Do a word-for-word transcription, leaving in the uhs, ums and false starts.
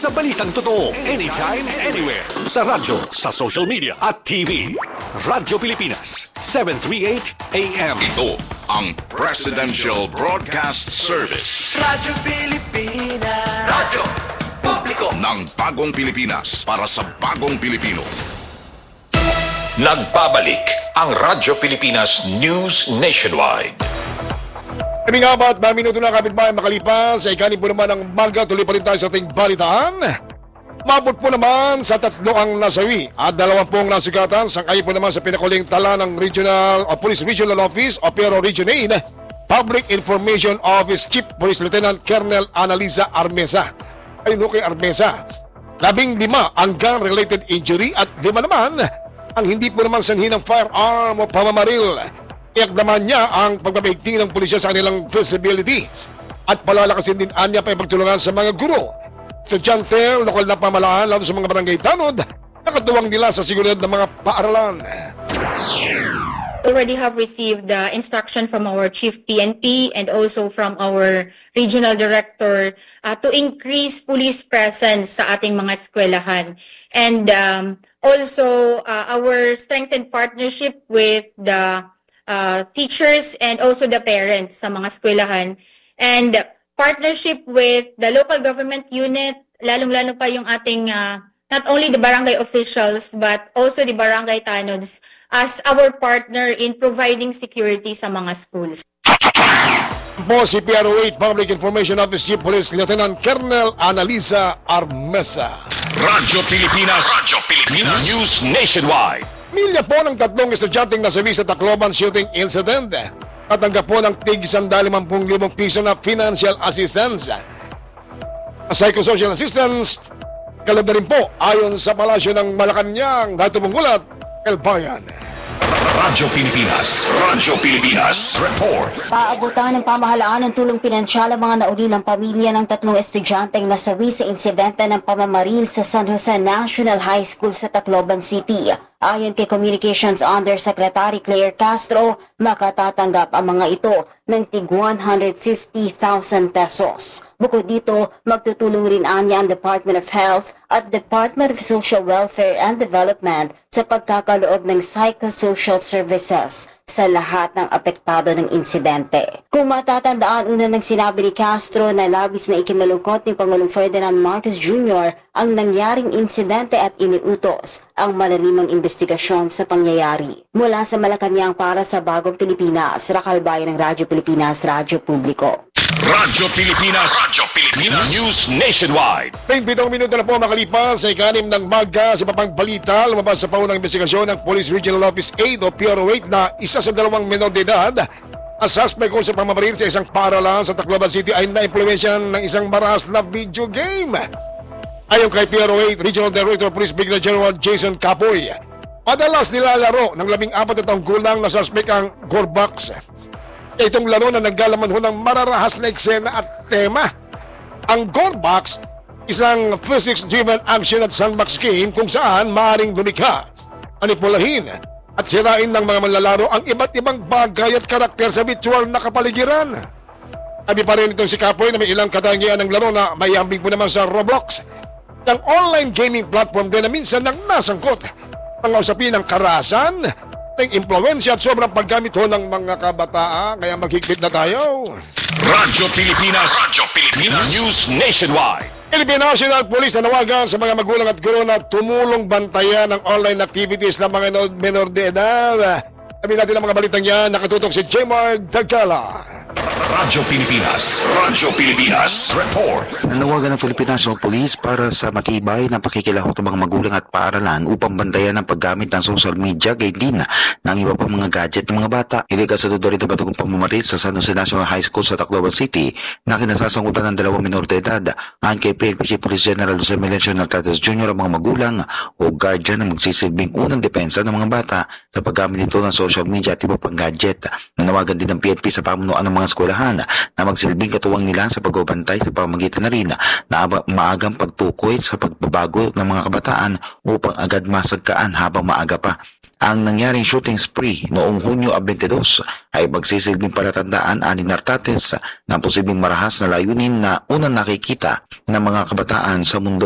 sa balitang totoo. Anytime, anywhere. Sa radyo, sa social media, at T V. Radyo Pilipinas, seven thirty-eight A M. Ito ang Presidential Broadcast Service. Radyo Pilipinas. Radyo Publiko ng bagong Pilipinas para sa bagong Pilipino. Nagbabalik ang Radyo Pilipinas News Nationwide. Kaming apat na minuto na kapitbahay makalipas ay kanin po naman ang umaga. Tuloy pa rin tayo sa ating balitaan. Mabot po naman sa tatlo ang nasawi at dalawampung nasugatan. Sangayon po naman sa pinakuling tala ng Regional o Police Regional Office o Pero Region eight Public Information Office Chief Police Lieutenant Colonel Annalisa Armesa. Ayun kay Armesa, labing lima ang gun-related injury at lima naman ang hindi po naman sanhi ng firearm o pamamaril. Iyak naman niya ang pagbabaigting ng pulisya sa kanilang visibility at palalakasin din anya pa ipagtulungan sa mga guro, estudyante, lokal na pamahalaan lalo sa mga barangay tanod na katuwang nila sa seguridad ng mga paaralan. Already have received the instruction from our Chief P N P and also from our Regional Director uh, to increase police presence sa ating mga eskwelahan. And um, also uh, our strengthened partnership with the uh, teachers and also the parents sa mga eskwelahan. And partnership with the local government unit, lalong-lalo pa yung ating uh, not only the barangay officials but also the barangay tanods as our partner in providing security sa mga schools. Po si P R O eight Public Information Office Chief Police Lieutenant Colonel Annalisa Armesa. Radyo Pilipinas, Radyo Pilipinas News Nationwide. Milya po ng tatlong estudyanteng nasawi sa Tacloban shooting incident. Tatanggap po ng tig one hundred fifty thousand piso na financial assistance. Psychosocial assistance, kalad na rin po ayon sa palasyo ng Malacanang. Dato mong gulat, Elbayan. Radyo Pilipinas, Radyo Pilipinas Report. Paabutan ng pamahalaan ng tulong pinansyal ang mga naulilang pamilya ng tatlong estudyanteng nasawi sa insidente ng pamamaril sa San Jose National High School sa Tacloban City. Ayon kay Communications Undersecretary Claire Castro, makatatanggap ang mga ito ng tig one hundred fifty thousand pesos. Bukod dito, magtutulong rin anya ang Department of Health at Department of Social Welfare and Development sa pagkakaloob ng psychosocial services sa lahat ng apektado ng insidente. Kung matatandaan, una nang sinabi ni Castro na labis na ikinalungkot ni Pangulong Ferdinand Marcos Junior ang nangyaring insidente at iniutos ang malalimang investigasyon sa pangyayari. Mula sa Malacanang para sa Bagong Pilipinas, Rakalbayan ng Radyo Pilipinas, Radyo Publiko. Radyo Pilipinas, Radyo Pilipinas News Nationwide. Pitong minuto na po makalipas sa ikanim ng maga sa papang balita, lumabas sa paunang investigasyon ng Police Regional Office eight o P R O eight na isa sa dalawang menor de edad ang suspect ko sa pamamaril sa isang paaralan sa Tacloban City ay na-impluwensyahan ng isang maras na video game. Ayon kay P R O eight Regional Director Police Brigadier General Jason Capoy, madalas nilalaro ng labing apat na taong gulang na suspect ang Gorbox. Itong laro na naggalaman ho ng mararahas na eksena at tema. Ang Gorbox, isang physics-driven action at sandbox game kung saan maaaring lumikha, manipulahin at sirain ng mga manlalaro ang iba't ibang bagay at karakter sa virtual na kapaligiran. Sabi pa rin itong si Capoy na may ilang katangian ng laro na may hambing po naman sa Roblox, ng online gaming platform din na minsan nang nasangkot ang usapin ng karahasan, ng impluensya at sobrang paggamit ho ng mga kabataan. Kaya maghigpit na tayo. Radyo Pilipinas, Radyo Pilipinas News Nationwide. Philippine National Police nanawagan sa mga magulang at guro na tumulong bantayan ang online activities ng mga menor de edad. Sabi natin ang mga balitang yan, nakatutok si J. Mark Dagala. Radyo Pilipinas, Radyo Pilipinas Report. Nanawagan ng Philippine National Police para sa matibay na pakikilahok ng mga magulang at paaralan upang bantayan ang paggamit ng social media gayon din ng iba pang mga gadget ng mga bata. Hindi kasunod rito batugong pamamaril sa San Jose National High School sa Tacloban City na kinasasangkutan ng dalawang minor de edad. Ayon kay P N P Chief Police General Jose Melencio Naltates Junior, ang mga magulang o guardian na magsisilbing unang depensa ng mga bata sa paggamit nito ng social media at iba pang gadget. Nanawagan din ng P N P sa pamunuan ng mga eskwelahan na magsilbing katuwang nila sa pagbabantay sa pamamagitan na rin na maagang pagtukoy sa pagbabago ng mga kabataan upang agad masagkaan habang maaga pa. Ang nangyaring shooting spree noong Hunyo twenty-two ay magsisilbing palatandaan ani Nartates ng posibleng marahas na layunin na unang nakikita ng mga kabataan sa mundo.